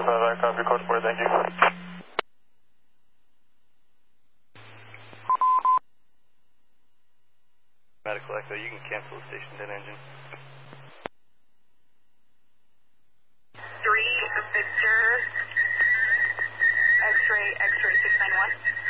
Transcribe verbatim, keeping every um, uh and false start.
five, I copy code four, thank you. Medical Echo, you can cancel the station ten engine. three, Victor, X-ray, X-ray six nine one.